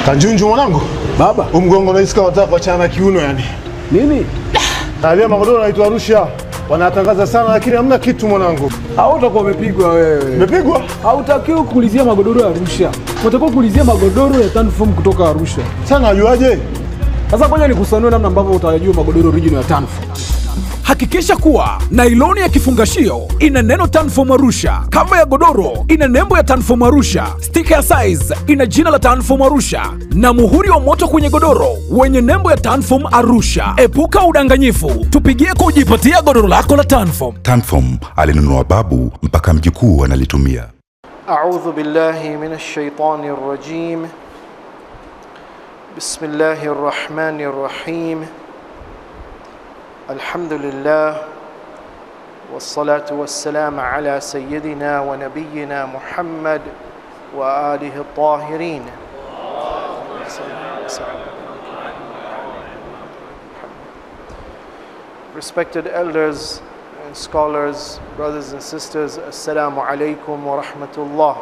Kanjunju mwanangu. Baba. Umgongo naisikia wataka kuachana kiuno yani. Nini? Talia magodoro naitwa Arusha. Wanatangaza sana lakini hamna kitu mwanangu. Hautakuwa umepigwa wewe. Umepigwa? Hautakiwi kuulizia magodoro ya Arusha. Unatakiwa kuulizia magodoro ya Tanform kutoka Arusha. Sana ajuaje? Sasa ngoja nikusanue namna ambavyo utajua magodoro original ya Tanform. Hakikisha kuwa nailoni ya kifungashio ina neno Tanform Arusha, kava ya godoro ina nembo ya Tanform Arusha, stika ya size ina jina la Tanform Arusha na muhuri wa moto kwenye godoro wenye nembo ya Tanform Arusha. Epuka udanganyifu, tupigie kujipatia godoro lako la Tanform. Tanform alinunua babu mpaka mjukuu analitumia. A'udhu billahi minash shaitanir rajim. Bismillahir rahmanir rahim. الحمد لله والصلاة والسلام على سيدنا ونبينا محمد وآله الطاهرين. Respected elders and scholars, brothers and sisters, Assalamu alaikum wa rahmatullah.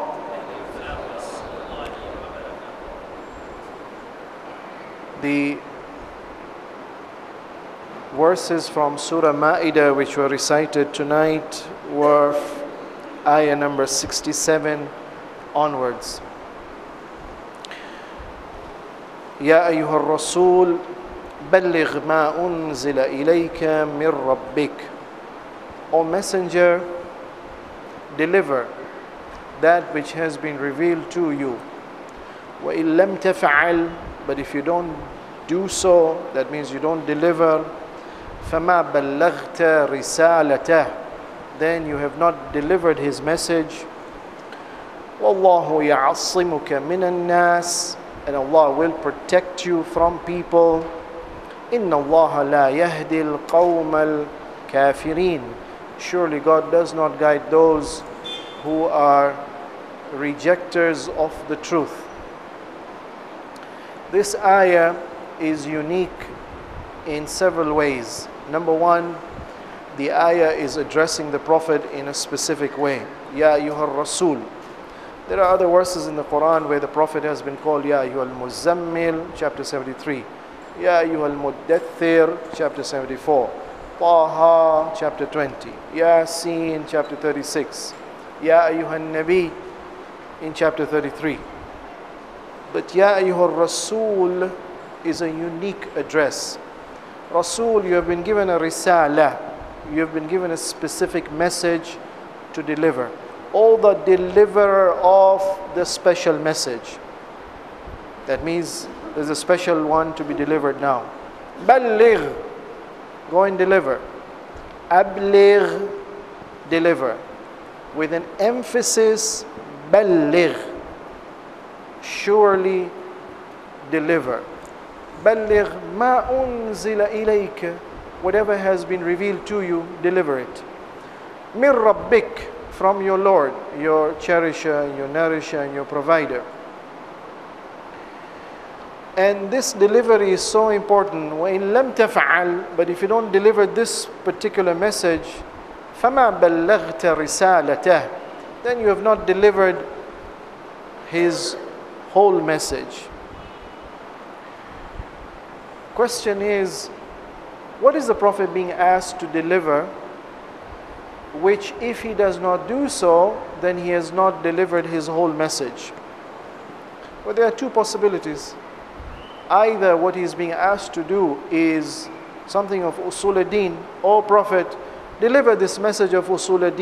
The verses from Surah Ma'idah which were recited tonight were ayah number 67 onwards. Ya ayyuhar rasul balligh ma unzila ilayka min rabbik. O messenger, deliver that which has been revealed to you. Wa in lam taf'al, but if you don't do so, that means you don't deliver, فَمَا بَلَّغْتَ رِسَالَتَهُ, then you have not delivered his message. وَاللَّهُ يَعَصِّمُكَ مِنَ النَّاسِ, and Allah will protect you from people. إِنَّ اللَّهَ لَا يَهْدِي الْقَوْمَ الْكَافِرِينَ, surely God does not guide those who are rejectors of the truth. This ayah is unique in several ways. Number one, the ayah is addressing the Prophet in a specific way. Ya ayyuhar rasul. There are other verses in the Quran where the Prophet has been called Ya ayyuhal muzammil, chapter 73. Ya ayyuhal muddathir, chapter 74. Taha, chapter 20. Yasin, chapter 36. Ya ayyuhan nabi, in chapter 33. But Ya ayyuhar rasul is a unique address. Rasul, you have been given a risala, you have been given a specific message to deliver. Or the deliverer of the special message. That means there's a special one to be delivered now. Balligh, go and deliver. Abligh, deliver. With an emphasis, balligh, surely deliver. Balligh ma unzila ilayka, whatever has been revealed to you, deliver it. Min rabbik, from your Lord, your cherisher, your nourisher, and your provider. And this delivery is so important. وَإِن لَمْ تَفْعَلْ, but if you don't deliver this particular message, فَمَا بَلَّغْتَ رِسَالَتَهُ, then you have not delivered his whole message. Question is, what is the Prophet being asked to deliver, which if he does not do so, then he has not delivered his whole message? Well, there are two possibilities. Either what he is being asked to do is something of Usul ad-Din. O Prophet, deliver this message of Usul ad-Din.